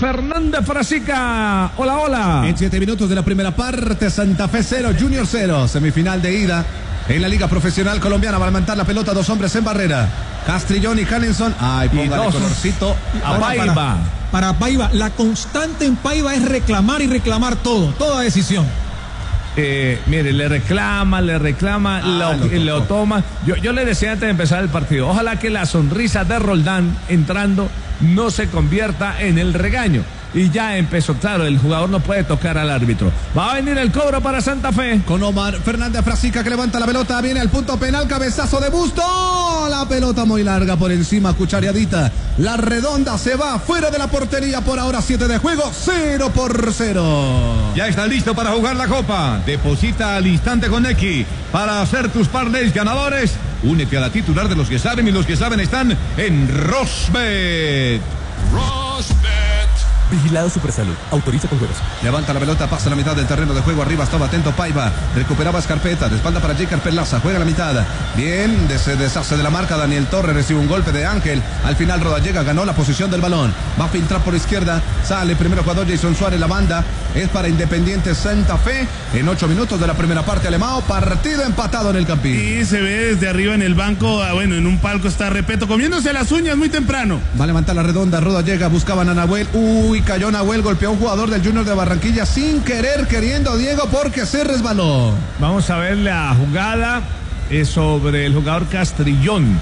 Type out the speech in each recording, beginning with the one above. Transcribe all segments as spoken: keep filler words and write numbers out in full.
Fernández Frasica. Hola, hola. En siete minutos de la primera parte, Santa Fe cero, Junior cero. Semifinal de ida en la Liga Profesional Colombiana. Va a levantar la pelota, dos hombres en barrera. Castrillón y Hanninson. Ay, póngale colorcito a Paiva. Para, para Paiva, la constante en Paiva es reclamar y reclamar todo, toda decisión. Eh, mire, le reclama, le reclama, ah, lo, lo, lo toma. Yo, yo le decía antes de empezar el partido, ojalá que la sonrisa de Roldán entrando no se convierta en el regaño. Y ya empezó, claro, el jugador no puede tocar al árbitro. Va a venir el cobro para Santa Fe. Con Omar Fernández Frasica que levanta la pelota, viene al punto penal, cabezazo de Busto. La pelota muy larga por encima, cuchareadita. La redonda se va fuera de la portería, por ahora siete de juego, cero por cero. Ya está listo para jugar la Copa. Deposita al instante con X para hacer tus parlays ganadores. Únete a la titular de los que saben, y los que saben están en Rosbet. Rosbet. Vigilado Supersalud. Autoriza con juegos. Levanta la pelota, pasa la mitad del terreno de juego. Arriba estaba atento Paiva. Recuperaba Escarpeta. De espalda para Jaker Perlaza. Juega la mitad. Bien, se deshace de la marca. Daniel Torres recibe un golpe de Ángel. Al final Rodallega ganó la posición del balón. Va a filtrar por izquierda. Sale primero jugador Jason Suárez. La banda es para Independiente Santa Fe. En ocho minutos de la primera parte, Alemão. Partido empatado en el Campín. Y se ve desde arriba en el banco. Bueno, en un palco está Repeto comiéndose las uñas muy temprano. Va a levantar la redonda. Rodallega. Buscaban a Nahuel. Uy, cayó Nahuel, golpeó a un jugador del Junior de Barranquilla sin querer, queriendo Diego, porque se resbaló. Vamos a ver la jugada eh, sobre el jugador Castrillón.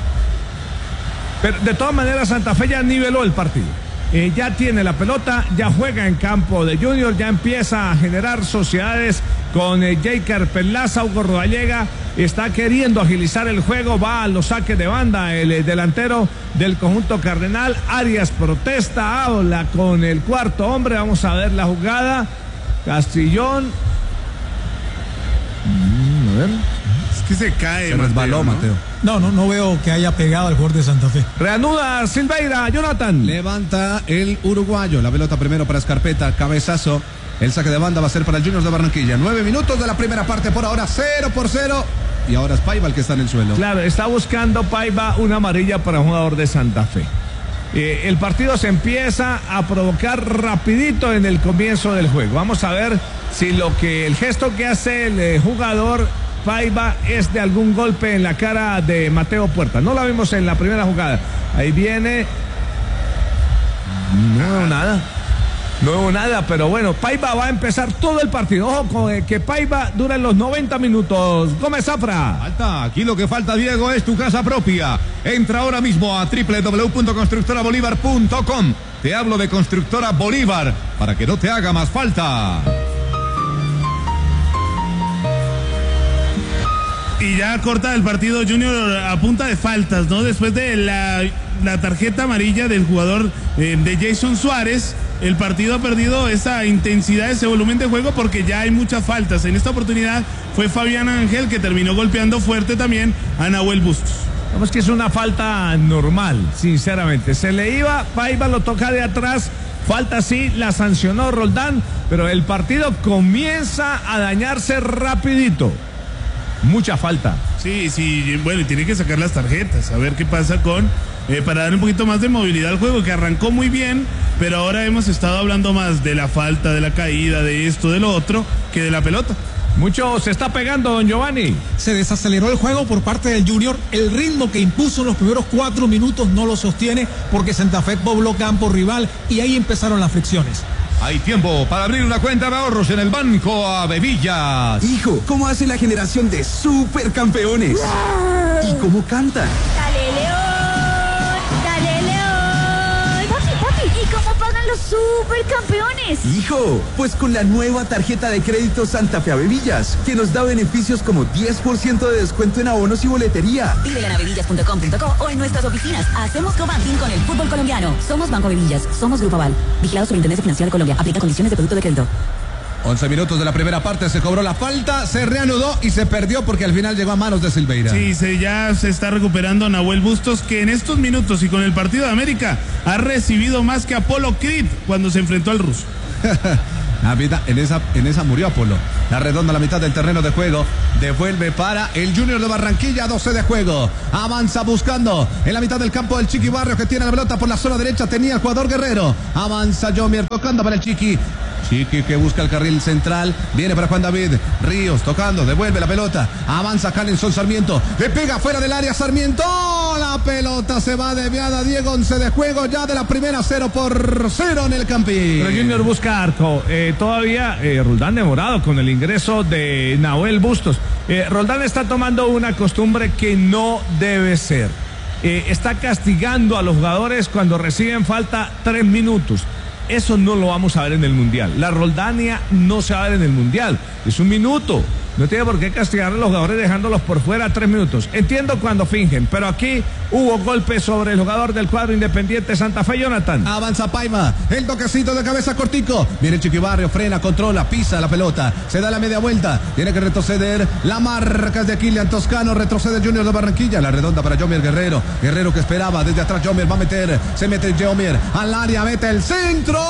Pero de todas maneras Santa Fe ya niveló el partido. Eh, ya tiene la pelota, ya juega en campo de Junior, ya empieza a generar sociedades con eh, Jaker Perlaza. Hugo Rodallega está queriendo agilizar el juego, va a los saques de banda el eh, delantero del conjunto cardenal. Arias protesta, habla con el cuarto hombre. Vamos a ver la jugada. Castrillón. Mm, a ver. Es que se cae, se resbaló, ¿no? Mateo. No, no, no veo que haya pegado al jugador de Santa Fe. Reanuda Silveira, Jonathan. Levanta el uruguayo. La pelota primero para Escarpeta, cabezazo. El saque de banda va a ser para el Junior de Barranquilla. Nueve minutos de la primera parte, por ahora cero por cero. Y ahora es Paiva el que está en el suelo. Claro, está buscando Paiva una amarilla para un jugador de Santa Fe. Eh, el partido se empieza a provocar rapidito en el comienzo del juego. Vamos a ver si lo que el gesto que hace el eh, jugador Paiva es de algún golpe en la cara de Mateo Puerta. No la vimos en la primera jugada. Ahí viene. No, nada. No hubo nada, pero bueno, Paiva va a empezar todo el partido. Ojo con que Paiva dura los noventa minutos. Gómez Zafra. Falta, aquí lo que falta, Diego, es tu casa propia. Entra ahora mismo a doble u doble u doble u punto constructora bolívar punto com. Te hablo de Constructora Bolívar para que no te haga más falta. Y ya corta el partido Junior a punta de faltas, ¿no? Después de la, la tarjeta amarilla del jugador eh, de Jason Suárez, el partido ha perdido esa intensidad, ese volumen de juego, porque ya hay muchas faltas. En esta oportunidad fue Fabián Ángel que terminó golpeando fuerte también a Nahuel Bustos. Vamos, que es una falta normal, sinceramente. Se le iba, Paiva lo toca de atrás. Falta sí, la sancionó Roldán, pero el partido comienza a dañarse rapidito. Mucha falta. Sí, sí, bueno, y tiene que sacar las tarjetas, a ver qué pasa con, eh, para dar un poquito más de movilidad al juego, que arrancó muy bien, pero ahora hemos estado hablando más de la falta, de la caída, de esto, de lo otro, que de la pelota. Mucho se está pegando, don Giovanni. Se desaceleró el juego por parte del Junior. El ritmo que impuso en los primeros cuatro minutos no lo sostiene, porque Santa Fe pobló campo rival y ahí empezaron las fricciones. Hay tiempo para abrir una cuenta de ahorros en el Banco Avevillas. Hijo, ¿cómo hace la generación de supercampeones? ¿Y cómo cantan? ¡Dale, León! ¡Dale, León! Papi, papi, ¿y cómo pagan los supercampeones? Hijo, pues con la nueva tarjeta de crédito Santa Fe Avevillas, que nos da beneficios como diez por ciento de descuento en abonos y boletería. Pídela en avevillas punto com punto co o en nuestras oficinas. Hacemos co-banking con el fútbol colombiano. Somos Banco Avevillas, somos Grupo Aval. Vigilado Superintendencia Financiera de Colombia. Aplica condiciones de producto de crédito. once minutos de la primera parte, se cobró la falta, se reanudó y se perdió porque al final llegó a manos de Silveira. Sí, se, ya se está recuperando Nahuel Bustos, que en estos minutos y con el partido de América ha recibido más que Apolo Creed cuando se enfrentó al ruso. La vida, en esa, en esa murió Apolo. La redonda a la mitad del terreno de juego. Devuelve para el Junior de Barranquilla, doce de juego. Avanza buscando en la mitad del campo del Chiqui Barrios, que tiene la pelota por la zona derecha. Tenía el jugador Guerrero. Avanza Yomier tocando para el Chiqui. Chiqui que busca el carril central. Viene para Juan David Ríos tocando. Devuelve la pelota. Avanza Calenson Sarmiento. Le pega fuera del área Sarmiento. La pelota se va desviada. Diego, once de juego ya de la primera, cero por cero en el Campín. Pero Junior busca arco. Eh, todavía eh, Roldán demorado con el ingreso de Nahuel Bustos. Eh, Roldán está tomando una costumbre que no debe ser. Eh, está castigando a los jugadores cuando reciben falta tres minutos. Eso no lo vamos a ver en el Mundial. La Roldania no se va a ver en el Mundial. Es un minuto. No tiene por qué castigar a los jugadores dejándolos por fuera tres minutos. Entiendo cuando fingen, pero aquí hubo golpe sobre el jugador del cuadro Independiente Santa Fe, Jonathan. Avanza Paiva, el toquecito de cabeza cortico. Viene Chiquibarrio, frena, controla, pisa la pelota. Se da la media vuelta, tiene que retroceder. La marca es de Kilian Toscano, retrocede Junior de Barranquilla. La redonda para Yomier Guerrero. Guerrero que esperaba, desde atrás Yomier va a meter. Se mete Yomier al área, mete el centro.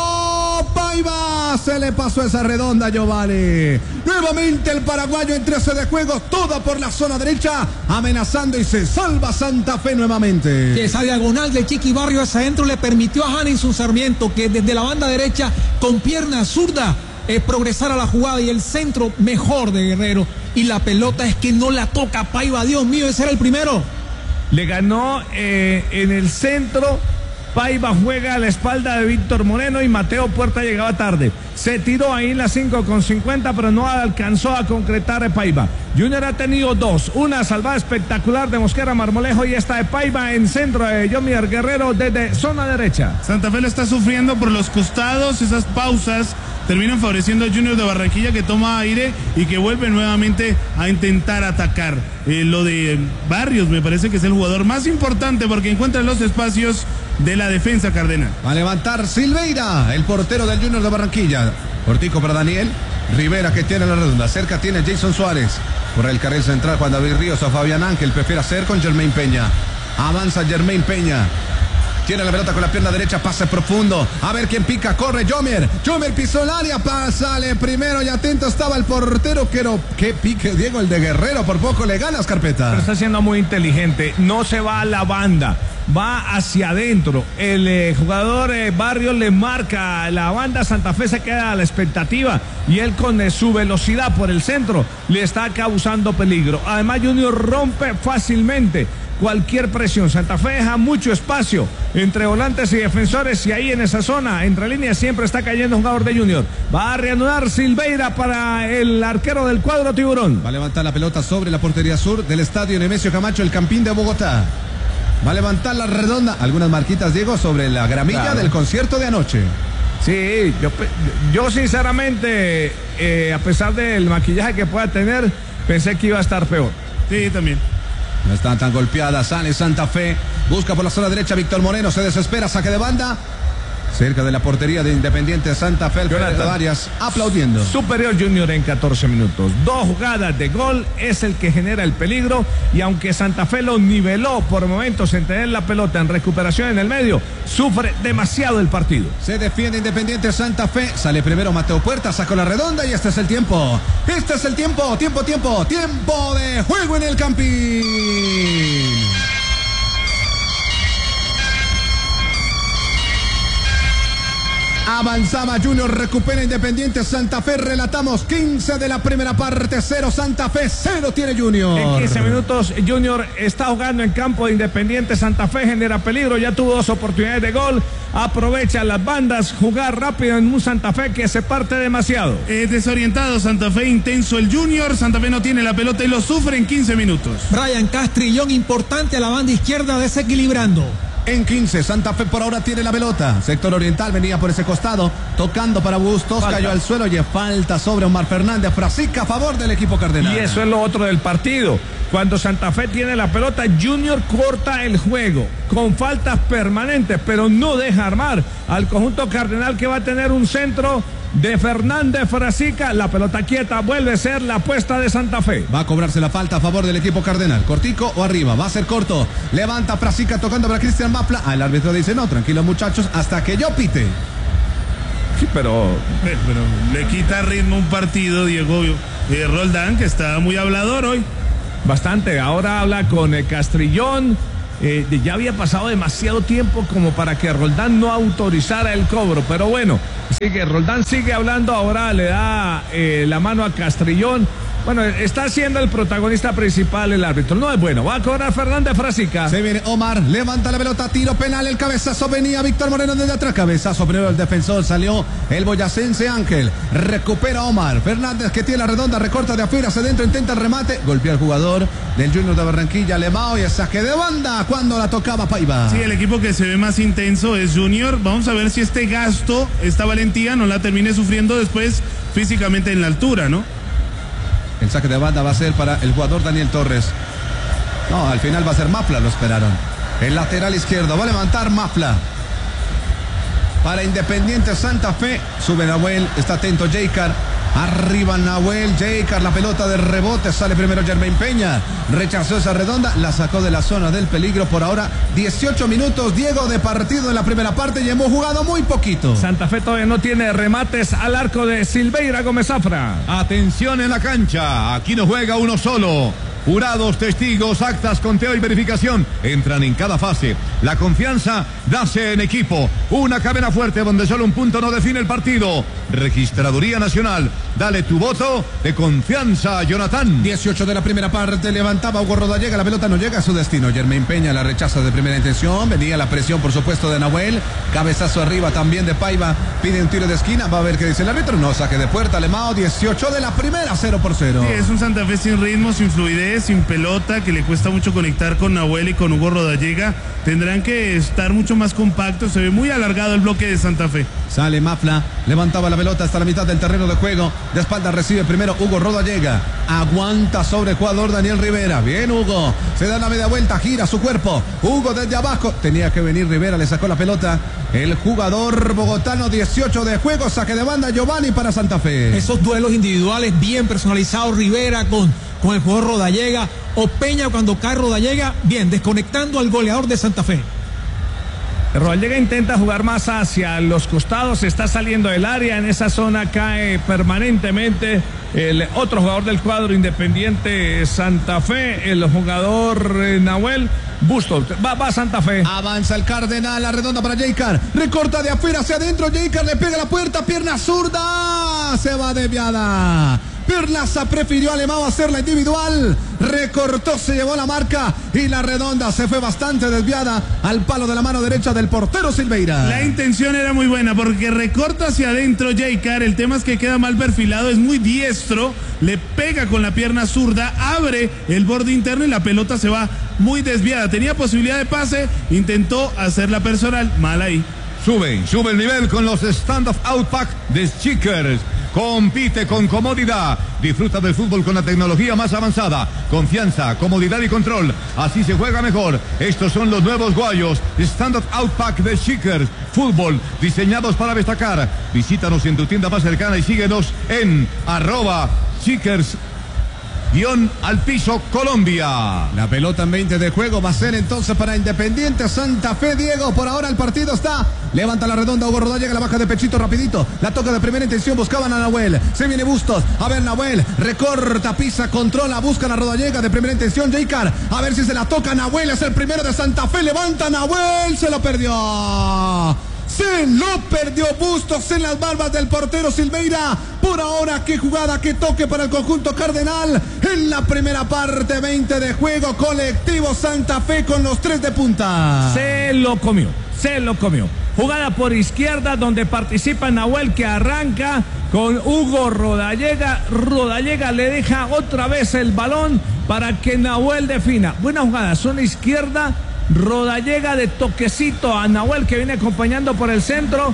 Paiva, se le pasó esa redonda, Giovanni. Nuevamente el paraguayo en trece de juego, toda por la zona derecha, amenazando y se salva Santa Fe nuevamente. Que esa diagonal de Chiqui Barrio hacia adentro le permitió a Hanninson Sarmiento que desde la banda derecha con pierna zurda eh, progresara la jugada y el centro mejor de Guerrero. Y la pelota es que no la toca Paiva, Dios mío, ese era el primero. Le ganó eh, en el centro. Paiva juega a la espalda de Víctor Moreno y Mateo Puerta llegaba tarde. Se tiró ahí en la cinco con cincuenta, pero no alcanzó a concretar Paiva. Junior ha tenido dos. Una salvada espectacular de Mosquera Marmolejo y esta de Paiva en centro de Yomier Guerrero desde zona derecha. Santa Fe lo está sufriendo por los costados, esas pausas terminan favoreciendo a Junior de Barranquilla, que toma aire y que vuelve nuevamente a intentar atacar. Eh, lo de Barrios me parece que es el jugador más importante porque encuentra los espacios de la defensa cardenal. Va a levantar Silveira, el portero del Junior de Barranquilla. Cortico para Daniel Rivera, que tiene la redonda. Cerca tiene Jason Suárez. Por el carril central Juan David Ríos a Fabián Ángel. Prefiere hacer con Germain Peña. Avanza Germain Peña. Tiene la pelota con la pierna derecha, pase profundo. A ver quién pica, corre Yomier. Yomier pisó el área, sale primero y atento estaba el portero. Quiero que pique Diego, el de Guerrero. Por poco le ganas, Carpeta. Pero está siendo muy inteligente. No se va a la banda, va hacia adentro. El eh, jugador eh, Barrios le marca la banda. Santa Fe se queda a la expectativa y él con eh, su velocidad por el centro le está causando peligro. Además Junior rompe fácilmente cualquier presión. Santa Fe deja mucho espacio entre volantes y defensores y ahí en esa zona, entre líneas, siempre está cayendo un jugador de Junior. Va a reanudar Silveira para el arquero del cuadro tiburón. Va a levantar la pelota sobre la portería sur del estadio Nemesio Camacho, el Campín de Bogotá. Va a levantar la redonda. Algunas marquitas, Diego, sobre la gramilla claro. del concierto de anoche. Sí, yo, yo sinceramente, eh, a pesar del maquillaje que pueda tener, pensé que iba a estar peor. Sí, también. No está tan golpeada, sale Santa Fe, busca por la zona derecha Víctor Moreno, se desespera, saque de banda, cerca de la portería de Independiente Santa Fe, Alfredo Arias aplaudiendo. Superior Junior en catorce minutos, dos jugadas de gol, es el que genera el peligro y aunque Santa Fe lo niveló por momentos en tener la pelota en recuperación en el medio, sufre demasiado el partido. Se defiende Independiente Santa Fe, sale primero Mateo Puerta, sacó la redonda y este es el tiempo. Este es el tiempo, tiempo, tiempo, tiempo de juego en el Campín. Avanzaba Junior, recupera Independiente Santa Fe, relatamos quince de la primera parte, cero Santa Fe, cero tiene Junior. En quince minutos Junior está jugando en campo de Independiente Santa Fe, genera peligro, ya tuvo dos oportunidades de gol, aprovecha las bandas, jugar rápido en un Santa Fe que se parte demasiado. Eh, desorientado Santa Fe, intenso el Junior, Santa Fe no tiene la pelota y lo sufre en quince minutos. Brian Castrillón, importante a la banda izquierda, desequilibrando. En quince, Santa Fe por ahora tiene la pelota. Sector oriental, venía por ese costado, tocando para Bustos, falta. Cayó al suelo y falta sobre Omar Fernández. Frasica a favor del equipo cardenal. Y eso es lo otro del partido. Cuando Santa Fe tiene la pelota, Junior corta el juego con faltas permanentes, pero no deja armar al conjunto cardenal, que va a tener un centro de Fernández Frasica. La pelota quieta, vuelve a ser la apuesta de Santa Fe. Va a cobrarse la falta a favor del equipo cardenal. Cortico o arriba, va a ser corto. Levanta Frasica tocando para Cristian Mapla. Ah, el árbitro dice no, tranquilos muchachos, hasta que yo pite. pero... Eh, pero le quita ritmo un partido, Diego eh, Roldán, que está muy hablador hoy. Bastante, ahora habla con eh, Castrillón. Eh, ya había pasado demasiado tiempo como para que Roldán no autorizara el cobro, pero bueno, sigue, Roldán sigue hablando, ahora le da eh, la mano a Castrillón. Bueno, está siendo el protagonista principal el árbitro. No es bueno. Va a cobrar Fernández Frasica. Se viene Omar, levanta la pelota, tiro penal, el cabezazo venía Víctor Moreno desde atrás. Cabezazo primero el defensor, salió el boyacense Ángel. Recupera Omar. Fernández que tiene la redonda, recorta de afuera, hacia adentro, intenta el remate. Golpea al jugador del Junior de Barranquilla, Lemao, y el saque de banda cuando la tocaba Paiva. Sí, el equipo que se ve más intenso es Junior. Vamos a ver si este gasto, esta valentía, no la termine sufriendo después físicamente en la altura, ¿no? El saque de banda va a ser para el jugador Daniel Torres. No, al final va a ser Mafla, lo esperaron. El lateral izquierdo va a levantar Mafla. Para Independiente Santa Fe, sube Nahuel, está atento Jaycar. Arriba Nahuel, Jaycar, la pelota de rebote, sale primero Jermaine Peña. Rechazó esa redonda, la sacó de la zona del peligro. Por ahora, dieciocho minutos, Diego, de partido en la primera parte y hemos jugado muy poquito. Santa Fe todavía no tiene remates al arco de Silveira Gómez Zafra. Atención en la cancha, aquí no juega uno solo. Jurados, testigos, actas, conteo y verificación entran en cada fase. La confianza nace en equipo. Una cadena fuerte donde solo un punto no define el partido. Registraduría Nacional. Dale tu voto de confianza, Jonathan. dieciocho de la primera parte. Levantaba Hugo Rodallega. La pelota no llega a su destino. Jermaine Peña la rechaza de primera intención. Venía la presión, por supuesto, de Nahuel. Cabezazo arriba también de Paiva. Pide un tiro de esquina. Va a ver qué dice el árbitro. No, saque de puerta. Lemao, dieciocho de la primera, cero por cero. Sí, es un Santa Fe sin ritmo, sin fluidez, sin pelota, que le cuesta mucho conectar con Nahuel y con Hugo Rodallega. Tendrán que estar mucho más compactos. Se ve muy alargado el bloque de Santa Fe. Sale Mafla, levantaba la pelota hasta la mitad del terreno de juego. De espalda recibe primero Hugo Rodallega. Aguanta sobre el jugador Daniel Rivera. Bien Hugo, se da la media vuelta, gira su cuerpo. Hugo desde abajo, tenía que venir Rivera, le sacó la pelota. El jugador bogotano, dieciocho de juego, saque de banda Giovanni para Santa Fe. Esos duelos individuales bien personalizados, Rivera con, con el jugador Rodallega, o Peña cuando cae Rodallega, bien, desconectando al goleador de Santa Fe. Rodallega intenta jugar más hacia los costados, está saliendo del área, en esa zona cae permanentemente el otro jugador del cuadro Independiente Santa Fe, el jugador eh, Nahuel Bustos. Va, va Santa Fe. Avanza el Cardenal, la redonda para Jaycar. Recorta de afuera hacia adentro, Jaycar le pega la puerta, pierna zurda, se va desviada. Perlaza prefirió a Lemao hacerla individual, recortó, se llevó la marca y la redonda se fue bastante desviada al palo de la mano derecha del portero Silveira. La intención era muy buena porque recorta hacia adentro Jaycar, el tema es que queda mal perfilado, es muy diestro, le pega con la pierna zurda, abre el borde interno y la pelota se va muy desviada, tenía posibilidad de pase, intentó hacerla personal, mal ahí. Sube, sube el nivel con los Stand-Up Out Pack de Schickers. Compite con comodidad. Disfruta del fútbol con la tecnología más avanzada. Confianza, comodidad y control. Así se juega mejor. Estos son los nuevos guayos Stand-Up Out Pack de Schickers. Fútbol, diseñados para destacar. Visítanos en tu tienda más cercana y síguenos en arroba Schickers guión al piso Colombia. La pelota en veinte de juego va a ser entonces para Independiente Santa Fe, Diego. Por ahora el partido está. Levanta la redonda, Hugo Rodallega, la baja de pechito rapidito. La toca de primera intención, buscaban a Nahuel. Se viene Bustos. A ver Nahuel, recorta, pisa, controla, buscan a Rodallega de primera intención, Jaycar. A ver si se la toca Nahuel, es el primero de Santa Fe. Levanta Nahuel, se lo perdió. Se lo perdió Bustos en las barbas del portero Silveira. Por ahora, qué jugada, qué toque para el conjunto cardenal. En la primera parte, veinte de juego, colectivo Santa Fe con los tres de punta. Se lo comió, se lo comió. Jugada por izquierda donde participa Nahuel, que arranca con Hugo Rodallega. Rodallega le deja otra vez el balón para que Nahuel defina. Buena jugada, zona izquierda. Rodallega de toquecito a Nahuel, que viene acompañando por el centro.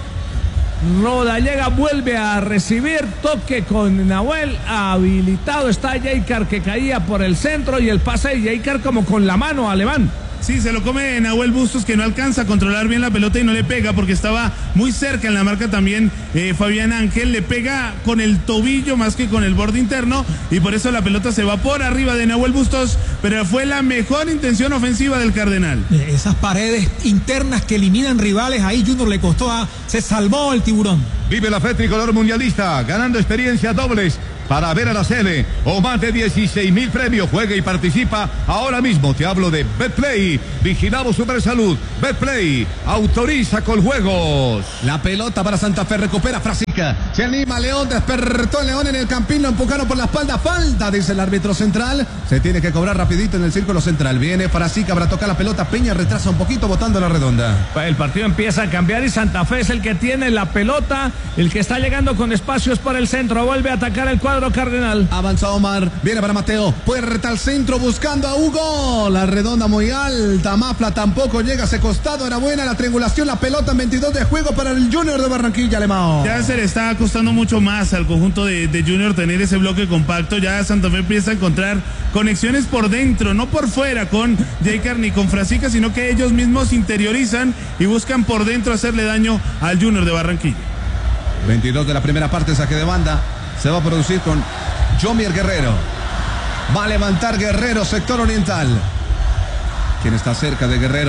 Rodallega vuelve a recibir, toque con Nahuel, habilitado está Jaycar, que caía por el centro, y el pase de Jaycar como con la mano alemán. Sí, se lo come Nahuel Bustos, que no alcanza a controlar bien la pelota y no le pega porque estaba muy cerca en la marca también eh, Fabián Ángel. Le pega con el tobillo más que con el borde interno y por eso la pelota se va por arriba de Nahuel Bustos, pero fue la mejor intención ofensiva del Cardenal. Esas paredes internas que eliminan rivales, ahí Junior le costó, a, se salvó el tiburón. Vive la fe tricolor mundialista, ganando experiencia dobles para ver a la sede o más de dieciséis mil premios. Juega y participa ahora mismo. Te hablo de Betplay, vigilamos Supersalud. Betplay autoriza con juegos. La pelota para Santa Fe, recupera Frasica, se anima León, despertó el León en el campín, lo empujaron por la espalda, falta, dice el árbitro central, se tiene que cobrar rapidito en el círculo central. Viene Frasica para tocar la pelota, Peña retrasa un poquito botando la redonda. El partido empieza a cambiar y Santa Fe es el que tiene la pelota, el que está llegando con espacios por el centro, vuelve a atacar el cuadro Cardenal. Avanza Omar, viene para Mateo, puerta al centro buscando a Hugo, la redonda muy alta, Mafla tampoco llega a ese costado, era buena la triangulación, la pelota en veintidós de juego para el Junior de Barranquilla, Alemão. Ya se le está costando mucho más al conjunto de, de Junior tener ese bloque compacto, ya Santa Fe empieza a encontrar conexiones por dentro, no por fuera con Jaycar ni con Frasica, sino que ellos mismos interiorizan y buscan por dentro hacerle daño al Junior de Barranquilla. veintidós de la primera parte, saque de banda, se va a producir con Jomier Guerrero. Va a levantar Guerrero, sector oriental. ¿Quién está cerca de Guerrero?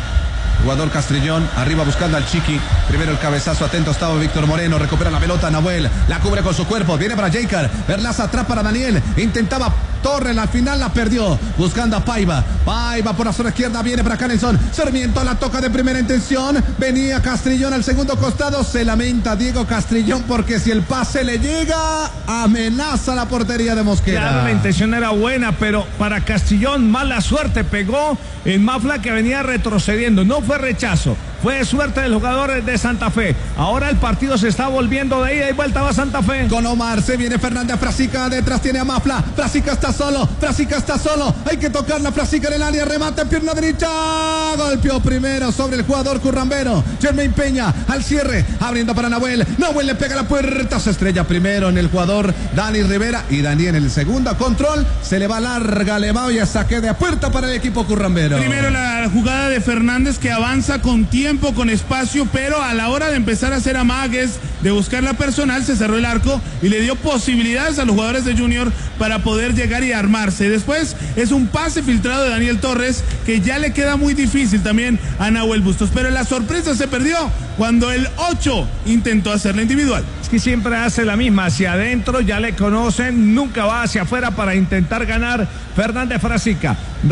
Jugador Castrillón, arriba buscando al Chiqui. Primero el cabezazo, atento estaba Víctor Moreno. Recupera la pelota, Nahuel. La cubre con su cuerpo. Viene para Jaycar. Verlaza atrás para Daniel. Intentaba Torres, al final la perdió. Buscando a Paiva. Paiva por la zona izquierda. Viene para Canelson. Sarmiento la toca de primera intención. Venía Castrillón al segundo costado. Se lamenta Diego Castrillón porque si el pase le llega, amenaza la portería de Mosquera. Claro, la intención era buena, pero para Castrillón mala suerte. Pegó en Mafla que venía retrocediendo. No fue rechazo, fue suerte del jugador de Santa Fe. Ahora el partido se está volviendo de ida y vuelta, va Santa Fe. Con Omar se viene Fernández, Frasica detrás tiene a Mafla. Frasica está solo, Frasica está solo. Hay que tocarla, Frasica en el área, remate, pierna derecha. Golpeó primero sobre el jugador currambero. Germain Peña al cierre, abriendo para Nahuel. Nahuel le pega a la puerta, se estrella primero en el jugador Dani Rivera. Y Dani en el segundo control, se le va larga, le va y a saque de puerta para el equipo currambero. Primero la jugada de Fernández que avanza con tiempo, con espacio, pero a la hora de empezar a hacer amagues, de buscar la personal, se cerró el arco y le dio posibilidades a los jugadores de Junior para poder llegar y armarse. Después es un pase filtrado de Daniel Torres que ya le queda muy difícil también a Nahuel Bustos, pero la sorpresa se perdió cuando el ocho intentó hacerla individual. Es que siempre hace la misma, hacia adentro, ya le conocen, nunca va hacia afuera para intentar ganar. Fernández Frasica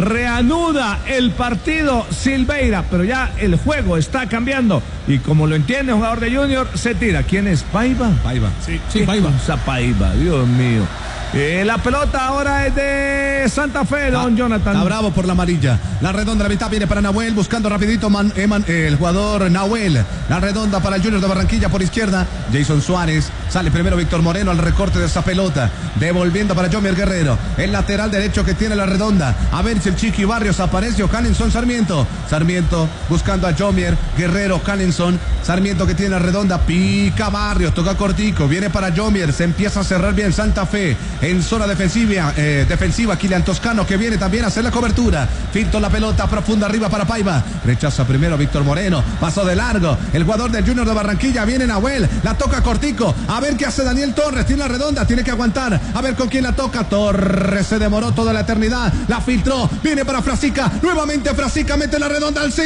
reanuda el partido Silveira, pero ya el juego está cambiando y como lo entiende el jugador de Junior, se tira. ¿Quién es? ¿Paiva? Paiva. Sí, sí, Paiva. Esa Paiva, Dios mío. Eh, la pelota ahora es de Santa Fe, don ah, Jonathan. Está bravo por la amarilla. La redonda de la mitad viene para Nahuel, buscando rapidito man, Eman, eh, el jugador Nahuel. La redonda para el Junior de Barranquilla por izquierda. Jason Suárez. Sale primero Víctor Moreno al recorte de esa pelota. Devolviendo para Jomier Guerrero. El lateral derecho que tiene la redonda. A ver si el Chiqui Barrios aparece o Canelson Sarmiento. Sarmiento buscando a Jomier Guerrero, Canelson. Sarmiento que tiene la redonda. Pica Barrios, toca cortico. Viene para Jomier. Se empieza a cerrar bien Santa Fe. En zona defensiva, eh, defensiva, Kilian Toscano que viene también a hacer la cobertura. Filtó la pelota profunda arriba para Paiva. Rechaza primero Víctor Moreno. Pasó de largo. El jugador del Junior de Barranquilla viene Nahuel. La toca cortico. A ver qué hace Daniel Torres. Tiene la redonda. Tiene que aguantar. A ver con quién la toca. Torres se demoró toda la eternidad. La filtró. Viene para Frasica. Nuevamente Frasica mete la redonda al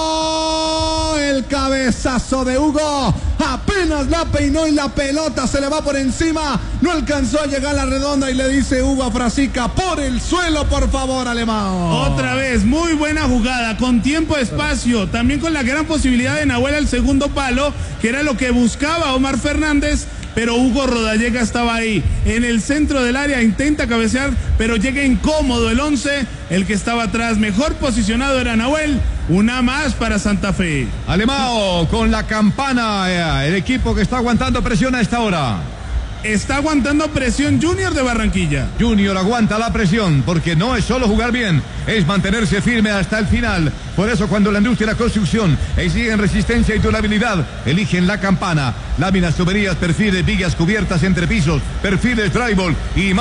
centro. El cabezazo de Hugo. Apenas la peinó y la pelota se le va por encima. No alcanzó a llegar a la redonda y le dice Hugo a Frasica, por el suelo, por favor, Alemão. Otra vez, muy buena jugada, con tiempo, espacio, también con la gran posibilidad de Nahuel al segundo palo, que era lo que buscaba Omar Fernández, pero Hugo Rodallega estaba ahí, en el centro del área, intenta cabecear, pero llega incómodo el once, el que estaba atrás, mejor posicionado era Nahuel. Una más para Santa Fe. Alemão con la campana, el equipo que está aguantando presión a esta hora. Está aguantando presión Junior de Barranquilla. Junior aguanta la presión porque no es solo jugar bien, es mantenerse firme hasta el final. Por eso cuando la industria de la construcción exigen resistencia y durabilidad, eligen la campana. Láminas, tuberías, perfiles, vigas, cubiertas, entrepisos, perfiles, drywall y más.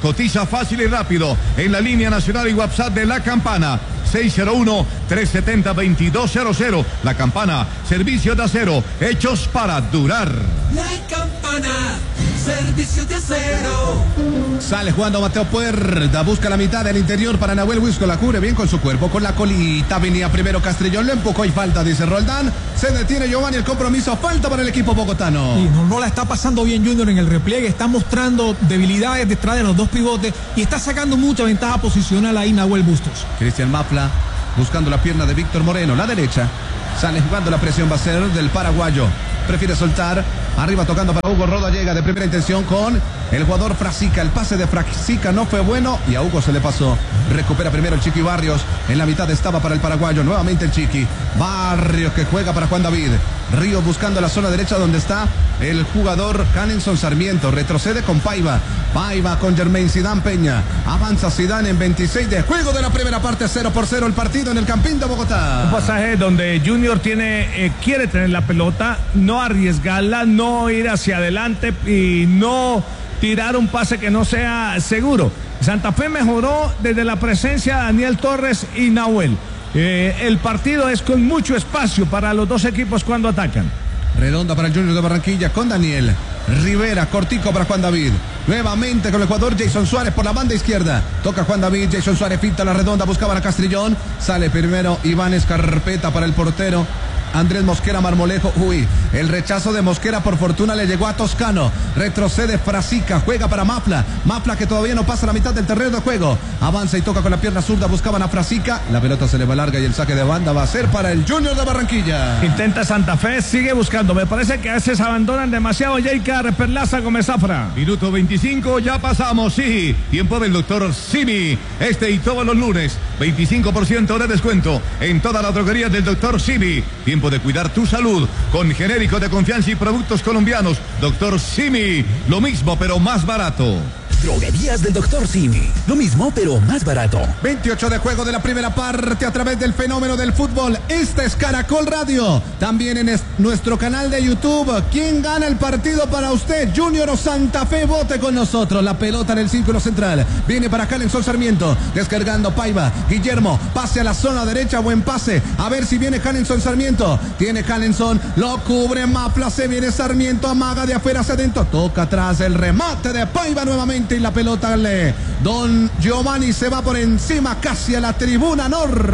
Cotiza fácil y rápido en la línea nacional y WhatsApp de La Campana. seis cero uno, tres siete cero, dos dos cero cero. La Campana, servicio de acero, hechos para durar. La Campana, servicio de acero. Sale jugando Mateo Puerta, busca la mitad del interior para Nahuel Huisco, la cubre bien con su cuerpo, con la colita, venía primero Castrillón, lo empujó y falta, dice Roldán, se detiene Giovanni, el compromiso, falta para el equipo bogotano. Y no, no la está pasando bien Junior en el repliegue, está mostrando debilidades detrás de los dos pivotes y está sacando mucha ventaja posicional ahí Nahuel Bustos. Cristian Mafla, buscando la pierna de Víctor Moreno, la derecha, sale jugando, la presión va a ser del paraguayo, prefiere soltar, arriba tocando para Hugo Roda, llega de primera intención con el jugador Frasica, el pase de Frasica no fue bueno y a Hugo se le pasó, recupera primero el Chiqui Barrios, en la mitad estaba para el paraguayo, nuevamente el Chiqui, Barrios que juega para Juan David, Ríos buscando la zona derecha donde está el jugador Canenson Sarmiento, retrocede con Paiva, Paiva con Germain Zidane Peña, avanza Zidane en veintiséis de juego de la primera parte, cero por cero el partido en el Campín de Bogotá. Un pasaje donde Junior tiene, eh, quiere tener la pelota, no arriesgarla, no ir hacia adelante y no tirar un pase que no sea seguro. Santa Fe mejoró desde la presencia de Daniel Torres y Nahuel. Eh, el partido es con mucho espacio para los dos equipos cuando atacan. Redonda para el Junior de Barranquilla con Daniel Rivera, cortico para Juan David, nuevamente con el jugador Jason Suárez por la banda izquierda, toca Juan David, Jason Suárez pinta la redonda, buscaba a Castrillón, sale primero Iván Escarpeta para el portero Andrés Mosquera Marmolejo, uy, el rechazo de Mosquera por fortuna le llegó a Toscano, retrocede Frasica, juega para Mafla, Mafla que todavía no pasa la mitad del terreno de juego, avanza y toca con la pierna zurda, buscaban a Frasica, la pelota se le va larga y el saque de banda va a ser para el Junior de Barranquilla. Intenta Santa Fe, sigue buscando, me parece que a veces abandonan demasiado Jaycar Perlaza Gómez Zafra. Minuto veinticinco, ya pasamos, sí, tiempo del doctor Simi, este y todos los lunes, veinticinco por ciento de descuento en toda la droguería del doctor Simi, tiempo de cuidar tu salud con genérico de confianza y productos colombianos. doctor Simi, lo mismo pero más barato. Droguerías del doctor Simi, lo mismo pero más barato. veintiocho de juego de la primera parte a través del fenómeno del fútbol. Esta es Caracol Radio. También en nuestro canal de YouTube. ¿Quién gana el partido para usted? Junior o Santa Fe, vote con nosotros. La pelota en el círculo central. Viene para Canenson Sarmiento. Descargando Paiva. Guillermo, pase a la zona derecha. Buen pase. A ver si viene Canenson Sarmiento. Tiene Canenson. Lo cubre Mafla. Se viene Sarmiento. Amaga de afuera hacia adentro. Toca atrás el remate de Paiva nuevamente. Y la pelota le Don Giovanni se va por encima casi a la tribuna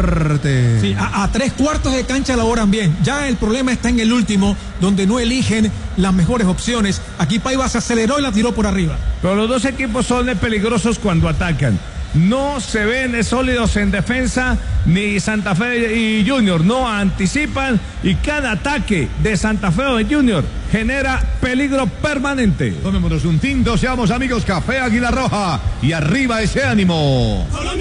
norte. Sí, a, a tres cuartos de cancha laboran bien. Ya el problema está en el último, donde no eligen las mejores opciones. Aquí Paiva se aceleró y la tiró por arriba. Pero los dos equipos son peligrosos cuando atacan. No se ven sólidos en defensa, ni Santa Fe y Junior no anticipan, y cada ataque de Santa Fe o de Junior genera peligro permanente. Tomémonos un tinto, seamos amigos. Café Águila Roja y arriba ese ánimo.